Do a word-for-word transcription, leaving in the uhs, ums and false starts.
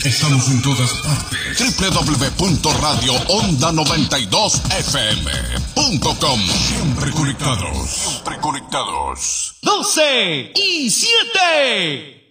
Estamos en todas partes. doble u doble u doble u punto radio onda noventa y dos f m punto com. Siempre conectados. Siempre conectados. doce y siete.